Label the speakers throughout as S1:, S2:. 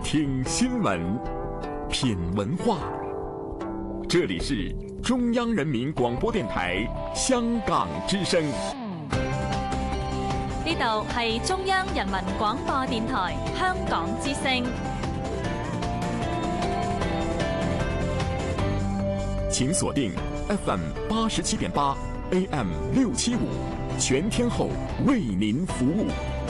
S1: 听新闻，品文化。这里是中央人民广播電台香港之聲。
S2: 呢度係中央人民廣播電台香港之聲。
S1: 請鎖定 FM 87.8 AM 675，全天候為您服務。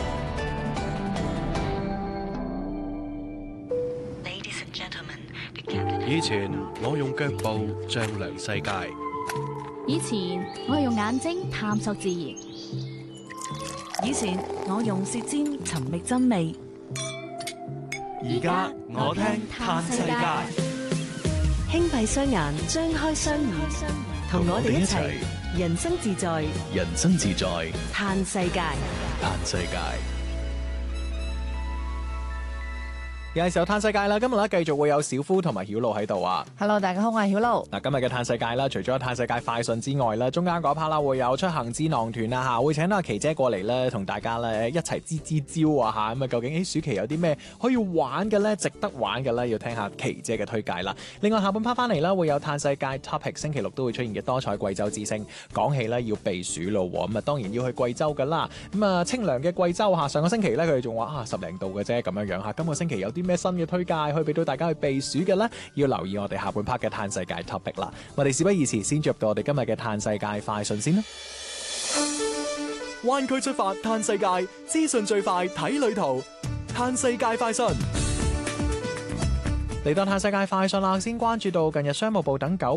S3: 以前我用腳步丈量世界，
S4: 以前我係用眼睛探索自然，
S5: 以前我用舌尖尋覓真味，
S3: 而家我聽嘆世界。
S5: 輕閉雙眼，張開雙耳，同我哋一齊人生自在，
S3: 人生自在，
S5: 嘆世界，
S3: 嘆世界。
S6: 有陣時候嘆世界啦，今日咧繼續會有小夫同埋曉露喺度啊。
S7: Hello， 大家好，我係曉露。
S6: 嗱，今日嘅嘆世界啦，除咗嘆世界快訊之外啦，中間嗰 part 啦會有出行智囊團啊吓，會請到阿琪姐過嚟咧，同大家咧一齊支招啊吓。咁啊，究竟暑期有啲咩可以玩嘅咧，值得玩嘅咧，要聽下琪姐嘅推介啦。另外下半 part 翻嚟啦，會有嘆世界 topic， 星期六都會出現嘅多彩貴州之聲。講起咧要避暑咯，咁啊當然要去貴州噶啦。咁啊清涼嘅貴州吓，上個星期咧佢哋仲話10零度嘅啫咁樣樣吓。今個星期有啲咩新嘅推介可以俾到大家去避暑嘅咧？要留意我哋下半 part 嘅嘆世界 topic 啦。我哋事不宜遲，先進入到我哋今日嘅嘆世界快訊先啦。灣區出發嘆世界，資訊最快睇旅途。嘆世界快訊嚟到嘆世界快訊啦，先關注到近日商務部等9